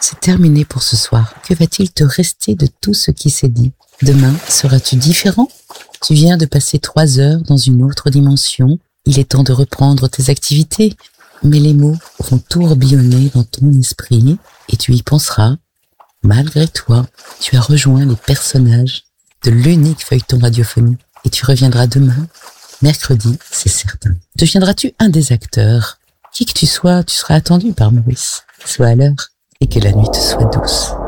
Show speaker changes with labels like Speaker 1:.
Speaker 1: C'est terminé pour ce soir. Que va-t-il te rester de tout ce qui s'est dit? Demain, seras-tu différent? Tu viens de passer 3 heures dans une autre dimension. Il est temps de reprendre tes activités. Mais les mots vont tourbillonner dans ton esprit et tu y penseras. Malgré toi, tu as rejoint les personnages de l'unique feuilleton radiophonique et tu reviendras demain, mercredi, c'est certain. Deviendras-tu un des acteurs? Qui que tu sois, tu seras attendu par Maurice. Sois à l'heure et que la nuit te soit douce.